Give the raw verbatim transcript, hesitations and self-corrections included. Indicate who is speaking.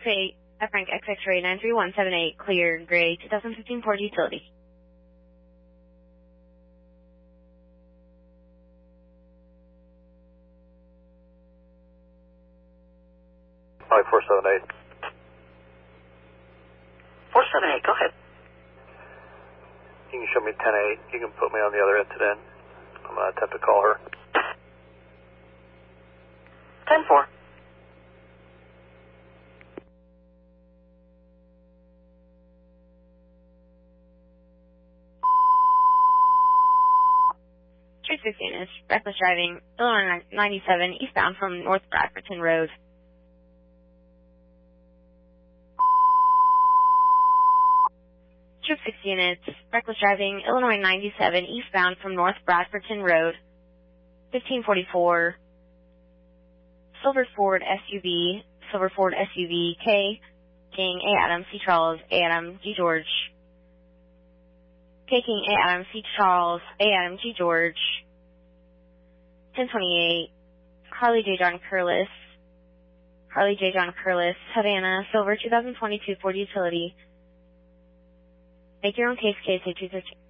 Speaker 1: X-ray, F Frank X X-ray nine three one seven eight, clear, gray, twenty fifteen Ford utility.
Speaker 2: Five four seven eight.
Speaker 3: four seven eight, go ahead.
Speaker 2: You can show me ten eight. You can put me on the other end today. I'm going to attempt to call her.
Speaker 3: ten four.
Speaker 1: Street six units, reckless driving, Illinois ninety-seven, eastbound from North Bradfordton Road. Street six units, reckless driving, Illinois ninety-seven, eastbound from North Bradfordton Road. fifteen forty-four, Silver Ford S U V, Silver Ford S U V, K, King, A Adam, C Charles, A Adam, G George. K King, A Adam, C Charles, A Adam, G George. ten twenty-eight, Harley J. John Curlis, Harley J. John Curlis, Havana, Silver, two thousand twenty-two Ford Utility. Make your own case, case A two thirteen.